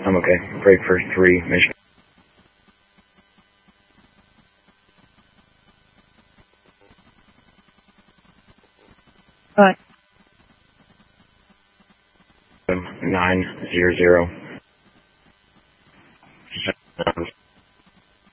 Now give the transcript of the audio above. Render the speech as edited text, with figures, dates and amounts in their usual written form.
I'm okay. Break for 3, Michigan. Bye. 900.